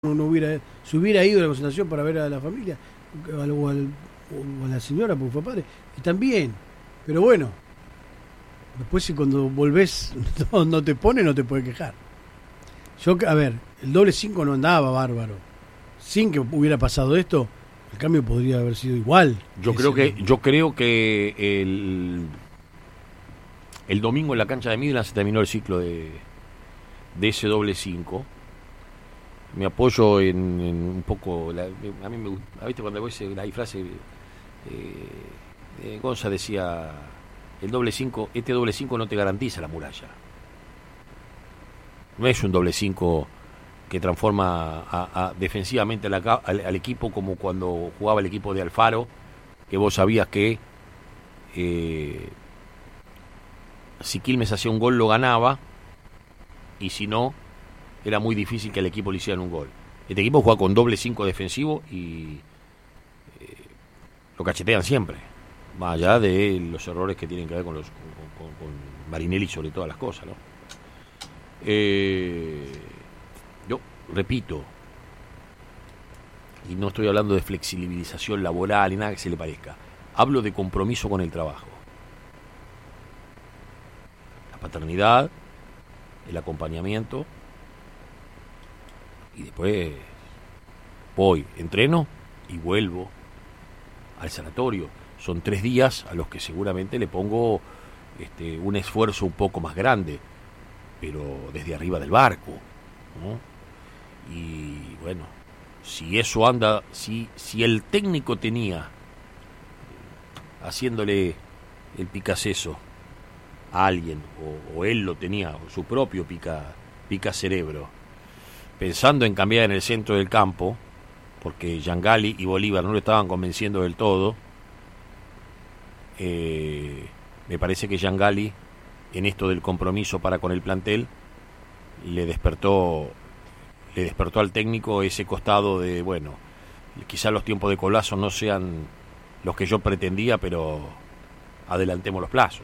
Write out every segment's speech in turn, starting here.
se hubiera ido a la concentración para ver a la familia o a la señora porque fue padre, y también, pero bueno, después si cuando volvés no te pone, no te puedes quejar. A ver, el doble 5 no andaba bárbaro, sin que hubiera pasado esto, el cambio podría haber sido igual. Yo creo que el domingo en la cancha de Midland se terminó el ciclo de ese doble 5. Me apoyo en un poco a mí me gusta, ¿viste? Cuando la frase Gonza decía el doble 5, este doble 5 no te garantiza la muralla. No es un doble 5 que transforma defensivamente al equipo como cuando jugaba el equipo de Alfaro, que vos sabías que si Quilmes hacía un gol lo ganaba, y si no era muy difícil que al equipo le hicieran un gol. Este equipo juega con doble 5 defensivo y lo cachetean siempre, más allá de los errores que tienen que ver con Marinelli sobre todas las cosas, ¿no? Yo repito, y no estoy hablando de flexibilización laboral ni nada que se le parezca, hablo de compromiso con el trabajo, la paternidad, el acompañamiento, y después voy, entreno y vuelvo al sanatorio. Son 3 días a los que seguramente le pongo un esfuerzo un poco más grande, pero desde arriba del barco, ¿no? Y bueno, si eso anda, si el técnico tenía haciéndole el picaceso a alguien, o él lo tenía, o su propio pica cerebro, pensando en cambiar en el centro del campo, porque Giangalli y Bolívar no lo estaban convenciendo del todo, me parece que Giangalli, en esto del compromiso para con el plantel, le despertó al técnico ese costado de, bueno, quizás los tiempos de Colazo no sean los que yo pretendía, pero adelantemos los plazos.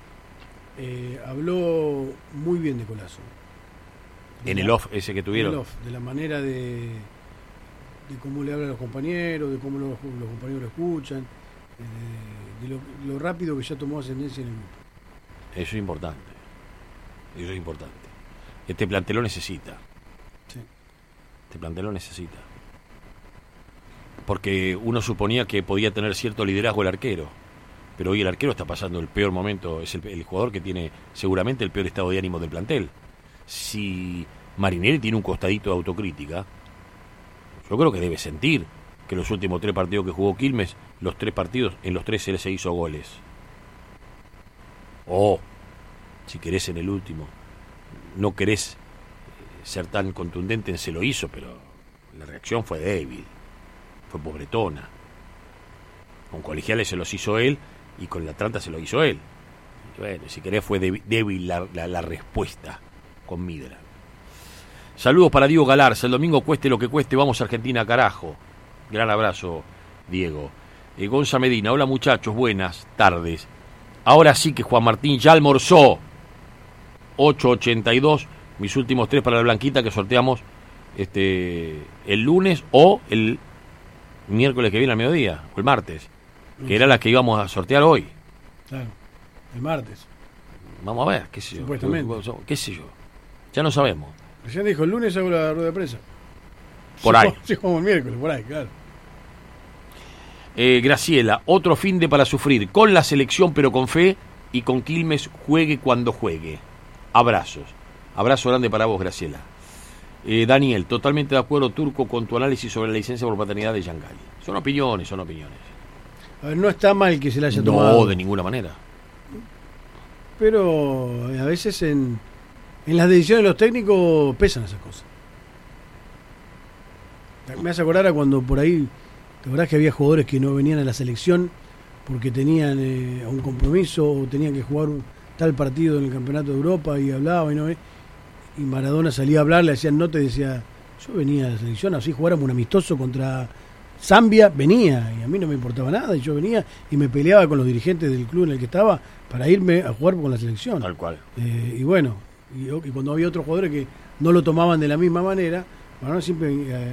Habló muy bien de Colazo. En el off ese que tuvieron. En el off, de la manera de cómo le habla a los compañeros, de cómo los compañeros lo escuchan, de lo rápido que ya tomó ascendencia en el grupo. Eso es importante. Este plantel lo necesita. Sí. Este plantel lo necesita. Porque uno suponía que podía tener cierto liderazgo el arquero, pero hoy el arquero está pasando el peor momento, es el jugador que tiene seguramente el peor estado de ánimo del plantel. Si Marinelli tiene un costadito de autocrítica, yo creo que debe sentir que los últimos 3 partidos que jugó Quilmes, los 3 partidos, en los 3 se hizo goles. O, si querés en el último, no querés ser tan contundente en se lo hizo, pero la reacción fue débil, fue pobretona. Con Colegiales se los hizo él y con la Atlanta se lo hizo él. Y bueno, si querés fue débil la respuesta con Midland. Saludos para Diego Galarza. El domingo cueste lo que cueste, vamos a Argentina, carajo. Gran abrazo, Diego. Gonza Medina, hola muchachos, buenas tardes. Ahora sí que Juan Martín ya almorzó. 8.82, mis últimos 3 para la Blanquita que sorteamos el lunes o el miércoles que viene al mediodía, o el martes, que era la que íbamos a sortear hoy. Claro, el martes. Vamos a ver, qué sé yo. Supuestamente. Qué sé yo. Ya no sabemos. Recién dijo, el lunes hago la rueda de prensa. Por ahí. Sí, como el miércoles, por ahí, claro. Graciela, otro finde para sufrir, con la selección pero con fe, y con Quilmes juegue cuando juegue. Abrazos. Abrazo grande para vos, Graciela. Daniel, totalmente de acuerdo, Turco, con tu análisis sobre la licencia por paternidad de Giangalli. Son opiniones. A ver, no está mal que se la haya tomado. No, de ninguna manera. Pero a veces en las decisiones de los técnicos pesan esas cosas. Me hace acordar a cuando por ahí, ¿te acordás que había jugadores que no venían a la selección porque tenían un compromiso o tenían que jugar tal partido en el Campeonato de Europa y hablaba y Maradona salía a hablar, le hacían nota y decía, yo venía a la selección, así jugáramos un amistoso contra Zambia, venía, y a mí no me importaba nada, y yo venía y me peleaba con los dirigentes del club en el que estaba para irme a jugar con la selección. Tal cual. Y bueno, y cuando había otros jugadores que no lo tomaban de la misma manera, Maradona siempre